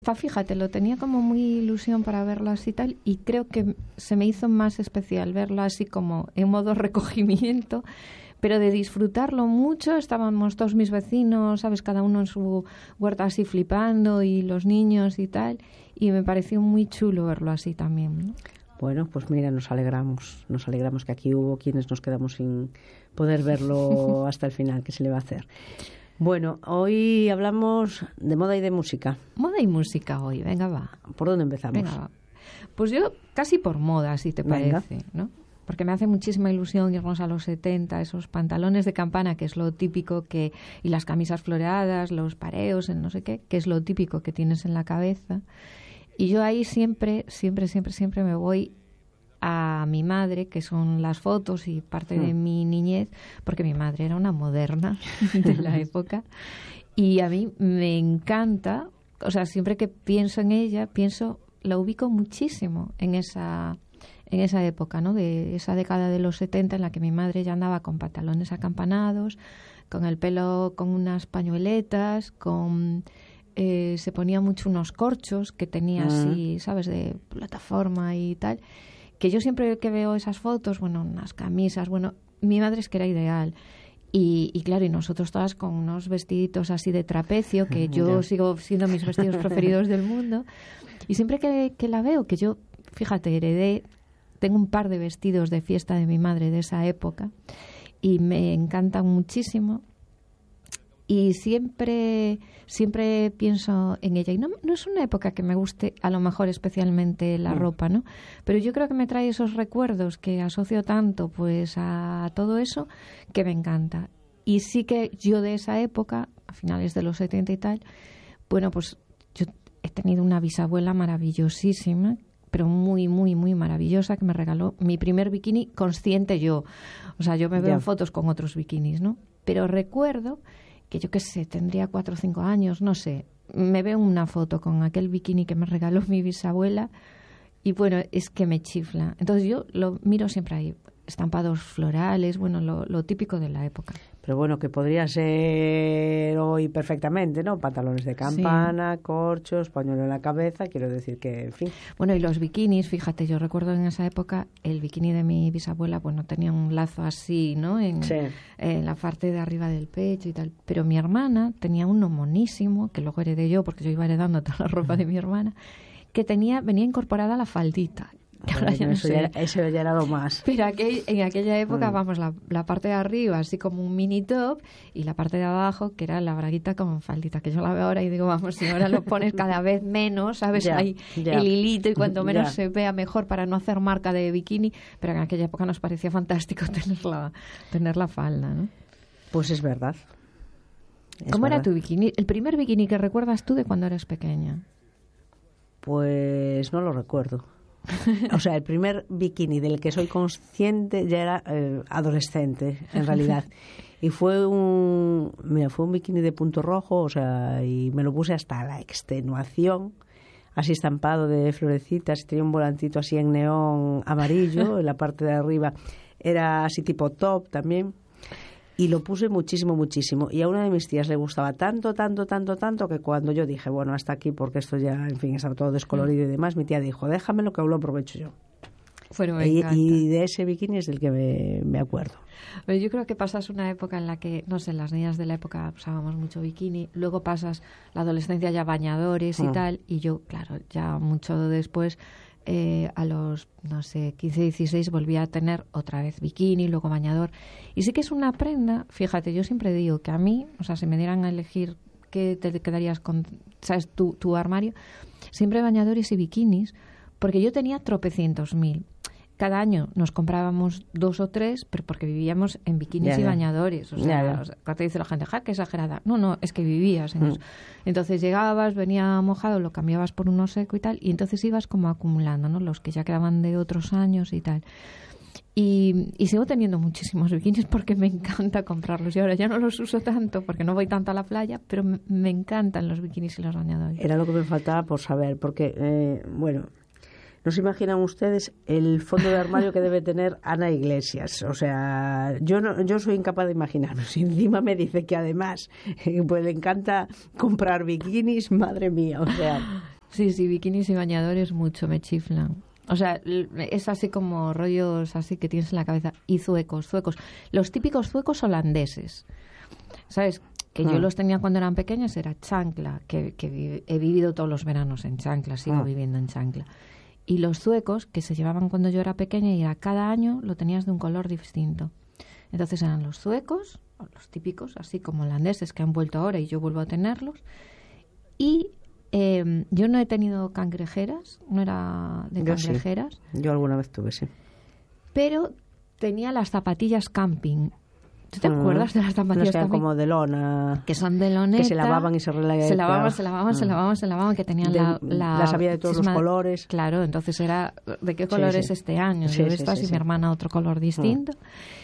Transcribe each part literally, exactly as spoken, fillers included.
Fíjate, lo tenía como muy ilusión para verlo así tal, y creo que se me hizo más especial verlo así como en modo recogimiento, pero de disfrutarlo mucho. Estábamos todos mis vecinos, ¿sabes? Cada uno en su huerta así flipando, y los niños y tal, y me pareció muy chulo verlo así también, ¿no? Bueno, pues mira, nos alegramos, nos alegramos que aquí hubo quienes nos quedamos sin poder verlo hasta el final, ¿qué se le va a hacer? Bueno, hoy hablamos de moda y de música. Moda y música hoy, venga, va. ¿Por dónde empezamos? Venga, va. Pues yo casi por moda, si te Venga. parece, ¿no? Porque me hace muchísima ilusión irnos a los setenta, esos pantalones de campana, que es lo típico que... y las camisas floreadas, los pareos, el no sé qué, que es lo típico que tienes en la cabeza. Y yo ahí siempre, siempre, siempre, siempre me voy a mi madre, que son las fotos y parte de Mm. mi niñez, porque mi madre era una moderna de la época, y a mí me encanta, o sea, siempre que pienso en ella, pienso, la ubico muchísimo en esa, en esa época, ¿no? De esa década de los setenta, en la que mi madre ya andaba con pantalones acampanados, con el pelo con unas pañueletas, con... Eh, se ponía mucho unos corchos que tenía así, ¿sabes?, de plataforma y tal, que yo siempre que veo esas fotos, bueno, unas camisas, bueno, mi madre es que era ideal. Y, y claro, y nosotros todas con unos vestiditos así de trapecio, que yo sigo siendo mis vestidos preferidos del mundo. Y siempre que, que la veo, que yo, fíjate, heredé, tengo un par de vestidos de fiesta de mi madre de esa época, y me encantan muchísimo. Y siempre, siempre pienso en ella. Y no, no es una época que me guste, a lo mejor especialmente la ropa, ¿no? Pero yo creo que me trae esos recuerdos que asocio tanto, pues, a todo eso, que me encanta. Y sí que yo de esa época, a finales de los setenta y tal, bueno, pues yo he tenido una bisabuela maravillosísima, pero muy, muy, muy maravillosa, que me regaló mi primer bikini consciente yo. O sea, yo me veo Ya. en fotos con otros bikinis, ¿no? Pero recuerdo que yo qué sé, tendría cuatro o cinco años, no sé, me veo una foto con aquel bikini que me regaló mi bisabuela, y bueno, es que me chifla. Entonces yo lo miro siempre ahí, estampados florales, bueno, lo, lo típico de la época. Pero bueno, que podría ser hoy perfectamente, ¿no? Pantalones de campana, sí. Corchos, pañuelo en la cabeza, quiero decir que, en fin. Bueno, y los bikinis, fíjate, yo recuerdo en esa época el bikini de mi bisabuela, bueno, tenía un lazo así, ¿no? En, sí. en la parte de arriba del pecho y tal. Pero mi hermana tenía uno monísimo, que luego heredé yo, porque yo iba heredando toda la ropa de mi hermana, que tenía, venía incorporada la faldita. Bueno, ya no eso, ya, eso ya era lo más. Pero aquel, en aquella época, mm. vamos, la, la parte de arriba así como un mini top, y la parte de abajo que era la braguita con faldita, que yo la veo ahora y digo, vamos, si ahora lo pones cada vez menos, ¿sabes? Ya, Ahí ya. el hilito, y cuanto menos ya. se vea mejor, para no hacer marca de bikini. Pero en aquella época nos parecía fantástico tener la, tener la falda, ¿no? Pues es verdad. Es ¿Cómo verdad. era tu bikini? ¿El primer bikini que recuerdas tú de cuando eras pequeña? Pues no lo recuerdo. O sea, el primer bikini del que soy consciente ya era eh, adolescente, en realidad. Y fue un, mira, fue un bikini de punto rojo, o sea, y me lo puse hasta la extenuación, así estampado de florecitas, tenía un volantito así en neón amarillo, en la parte de arriba era así tipo top también. Y lo puse muchísimo, muchísimo. Y a una de mis tías le gustaba tanto, tanto, tanto, tanto, que cuando yo dije, bueno, hasta aquí, porque esto ya, en fin, estaba todo descolorido y demás, mi tía dijo, déjamelo que aún lo aprovecho yo. Bueno, me y, encanta. y de ese bikini es del que me, me acuerdo. Pero yo creo que pasas una época en la que, no sé, las niñas de la época usábamos mucho bikini, luego pasas la adolescencia ya bañadores y Mm. tal, y yo, claro, ya mucho después... Eh, a los, no sé, quince, dieciséis volví a tener otra vez bikini, luego bañador. Y sí que es una prenda, fíjate, yo siempre digo que a mí, o sea, si me dieran a elegir qué te quedarías con, ¿sabes?, tu, tu armario, siempre bañadores y bikinis, porque yo tenía tropecientos mil. Cada año nos comprábamos dos o tres, pero porque vivíamos en bikinis ya, y ya. bañadores. O sea, ya, ya. o sea, cuando te dice la gente, ja, qué exagerada. No, no, es que vivías en Mm. eso. Entonces llegabas, venía mojado, lo cambiabas por uno seco y tal, y entonces ibas como acumulando, ¿no? Los que ya quedaban de otros años y tal. Y, y sigo teniendo muchísimos bikinis porque me encanta comprarlos. Y ahora ya no los uso tanto porque no voy tanto a la playa, pero me, me encantan los bikinis y los bañadores. Era lo que me faltaba por saber, porque, eh, bueno... ¿No se imaginan ustedes el fondo de armario que debe tener Ana Iglesias? O sea, yo no, yo soy incapaz de imaginarlo. Si encima me dice que además eh, pues le encanta comprar bikinis, madre mía, o sea... Sí, sí, bikinis y bañadores mucho me chiflan. O sea, es así como rollos así que tienes en la cabeza. Y zuecos, zuecos. Los típicos zuecos holandeses. ¿Sabes? Que yo Ah. los tenía cuando eran pequeñas, era chancla, que, que he vivido todos los veranos en chancla, sigo Ah. viviendo en chancla. Y los zuecos, que se llevaban cuando yo era pequeña, y era cada año lo tenías de un color distinto. Entonces eran los zuecos, los típicos, así como holandeses, que han vuelto ahora y yo vuelvo a tenerlos. Y eh, yo no he tenido cangrejeras, no era de Yo sí. cangrejeras, Yo alguna vez tuve, sí. pero tenía las zapatillas camping. ¿Tú te Mm. acuerdas de las Unas zapatillas que eran camping? como de lona. Que son de loneta. Que se lavaban y se rela- Se lavaban, se lavaban, Mm. se lavaban, se lavaban, que tenían De- la, la... las había de todos los cisma- colores. Claro, entonces era, ¿de qué Sí, color sí. es este año? Sí, Yo sí, estas sí, y sí. mi hermana otro color distinto.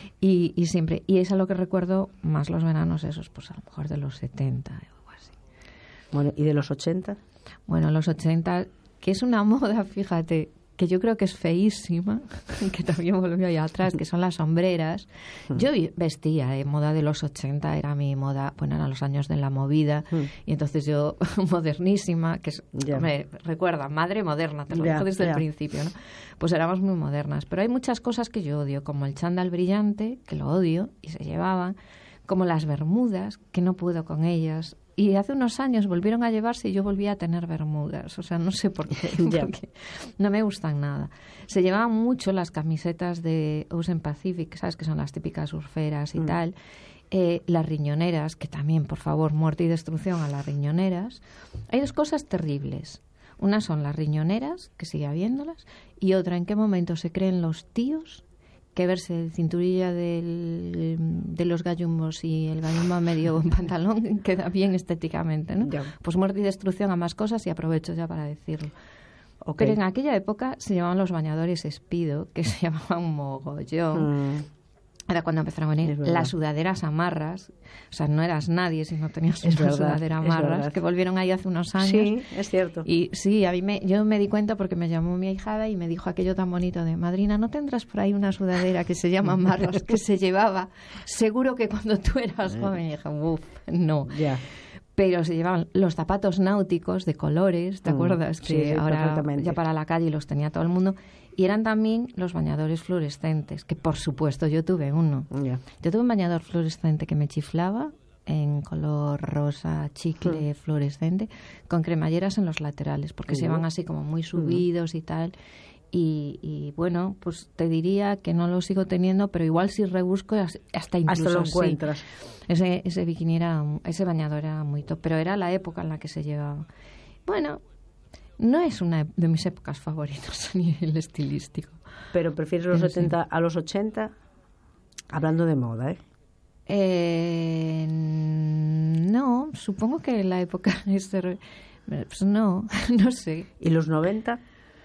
Y, y siempre, y es a lo que recuerdo más los veranos esos, pues a lo mejor de los setenta o algo así. Bueno, ¿y de los ochenta? Bueno, los ochenta, que es una moda, fíjate, que yo creo que es feísima, que también volvió allá atrás, que son las sombreras. Yo vestía, eh, moda de los ochenta, era mi moda, bueno, eran los años de la movida, y entonces yo, modernísima, que es, Ya. hombre, recuerda, madre moderna, te lo Ya, digo desde ya. el principio, ¿no? Pues éramos muy modernas. Pero hay muchas cosas que yo odio, como el chándal brillante, que lo odio, y se llevaban, como las bermudas, que no puedo con ellas. Y hace unos años volvieron a llevarse y yo volví a tener bermudas. O sea, no sé por qué, Ya. porque no me gustan nada. Se llevaban mucho las camisetas de Ocean Pacific, ¿sabes? Que son las típicas surferas y Mm. tal. Eh, las riñoneras, que también, por favor, muerte y destrucción a las riñoneras. Hay dos cosas terribles. Una son las riñoneras, que sigue habiéndolas, y otra, ¿en qué momento se creen los tíos que verse cinturilla del, de los gallumbos y el gallumbo a medio pantalón queda bien estéticamente, ¿no? Ya. Pues muerte y destrucción a más cosas, y aprovecho ya para decirlo. Ok. Pero en aquella época se llamaban los bañadores Speedo, que se llamaban un mogollón. Mm. Era cuando empezaron a Es venir verdad. las sudaderas amarras. O sea, no eras nadie si no tenías Es una verdad, sudadera es amarras, verdad. que volvieron ahí hace unos años. Sí, es cierto. Y sí, a mí me, yo me di cuenta porque me llamó mi ahijada y me dijo aquello tan bonito de: madrina, ¿no tendrás por ahí una sudadera que se llama amarras, que se llevaba? Seguro que cuando tú eras joven. Y dije, uff, no. Ya. Pero se llevaban los zapatos náuticos de colores, ¿te Mm, acuerdas? sí, Que sí, ahora perfectamente. ya para la calle los tenía todo el mundo. Y eran también los bañadores fluorescentes, que por supuesto yo tuve uno. Ya. Yo tuve un bañador fluorescente que me chiflaba, en color rosa, chicle, fluorescente, con cremalleras en los laterales, porque se Uh. van así como muy subidos y tal. Y, y bueno, pues te diría que no lo sigo teniendo, pero igual si rebusco as- hasta incluso Hasta lo sí. encuentras. Ese, ese bikini era, ese bañador era muy top, pero era la época en la que se llevaba. Bueno, no es una de mis épocas favoritas a nivel estilístico. Pero prefieres los Pero sí. setenta a los ochenta, hablando de moda, ¿eh? Eh, no, supongo que la época es de- pues no, no sé. ¿Y los noventa?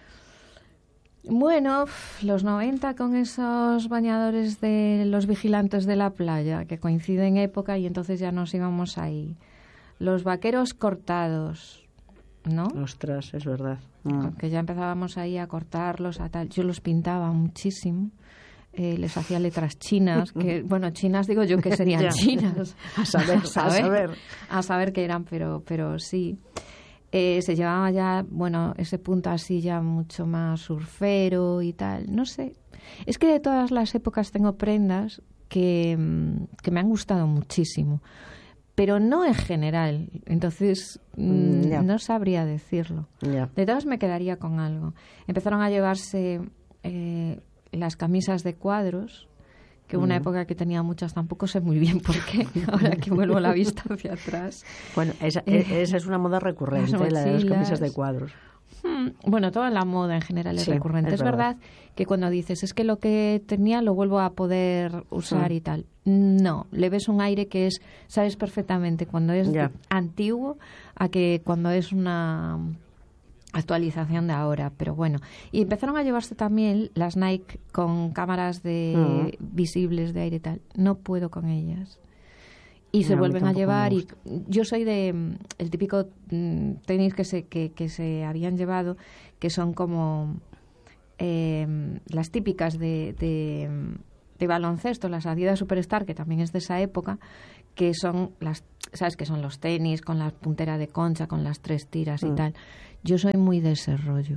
Bueno, pf, los noventa con esos bañadores de los vigilantes de la playa, que coinciden época y entonces ya nos íbamos ahí. Los vaqueros cortados, ¿no? Ostras, es verdad. Mm. Que ya empezábamos ahí a cortarlos, a tal. Yo los pintaba muchísimo. Eh, les hacía letras chinas, que, bueno, chinas digo yo que serían Ya. chinas. A saber, a saber. A saber qué eran, pero, pero sí. Eh, se llevaba ya, bueno, ese punto así ya mucho más surfero y tal. No sé. Es que de todas las épocas tengo prendas que, mm, que me han gustado muchísimo, pero no en general. Entonces, mm, Mm, ya. no sabría decirlo. Ya. De todas me quedaría con algo. Empezaron a llevarse eh, las camisas de cuadros, que hubo una Mm. época que tenía muchas, tampoco sé muy bien por qué, ahora que vuelvo la vista hacia atrás. Bueno, esa, Eh, e- esa es una moda recurrente, las la de las mochilas. camisas de cuadros. Hmm, Bueno, toda la moda en general es Sí, recurrente. es Es, verdad. verdad. que cuando dices, es que lo que tenía lo vuelvo a poder usar Sí. y tal. No, le ves un aire que es, sabes perfectamente cuando es Ya. de- antiguo a que cuando es una actualización de ahora, pero bueno. Y empezaron a llevarse también las Nike con cámaras de Mm. visibles de aire y tal. No puedo con ellas. Y se No, a mí vuelven a tampoco me llevar y gusta. yo soy de mm, el típico mm, tenis que se que, que se habían llevado, que son como eh, las típicas de, de, de baloncesto, las Adidas Superstar, que también es de esa época, que son las ¿sabes qué son los tenis con la puntera de concha, con las tres tiras y Mm. tal? Yo soy muy de ese rollo.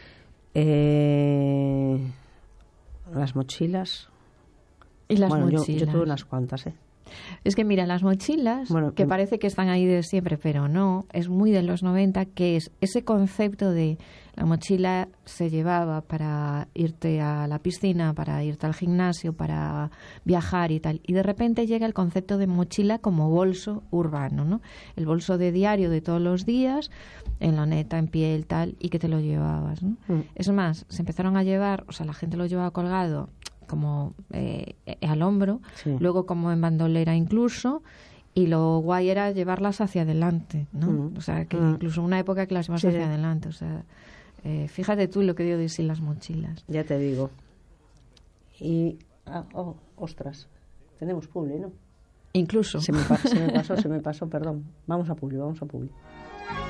Eh, las mochilas. Y las bueno, yo, mochilas. yo tuve unas cuantas, ¿eh? Es que mira, las mochilas, Bueno, que em- parece que están ahí de siempre, pero no, es muy de los noventa, que es ese concepto de la mochila se llevaba para irte a la piscina, para irte al gimnasio, para viajar y tal. Y de repente llega el concepto de mochila como bolso urbano, ¿no? El bolso de diario de todos los días, en loneta, en piel, tal, y que te lo llevabas, ¿no? Mm. Es más, se empezaron a llevar, o sea, la gente lo llevaba colgado como eh, al hombro, Sí. luego como en bandolera incluso, y lo guay era llevarlas hacia adelante, ¿no? Mm. O sea, que Mm. incluso una época que las llevas Sí, hacia sí. adelante, o sea, eh, fíjate tú lo que digo de sin las mochilas. Ya te digo. Y, ah, oh, ostras, tenemos publi, ¿no? Incluso. Se me, pa- se me pasó, se me pasó, perdón. Vamos a publi, vamos a publi.